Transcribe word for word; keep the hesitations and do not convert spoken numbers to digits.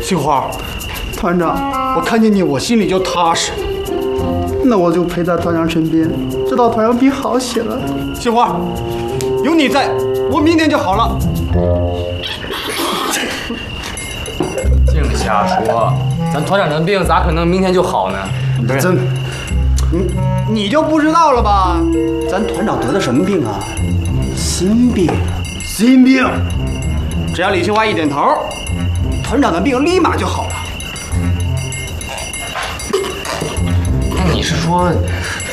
杏花， 团长， 我看见你，我心里就踏实。 那我就陪在团长身边，直到团长病好起来。 杏花，有你在，我明天就好了。 净瞎说，咱团长的病咋可能明天就好呢？ 不是，真，你你就不知道了吧？咱团长得的什么病啊？心病。心病。只要李杏花一点头，团长的病立马就好了。 那你是说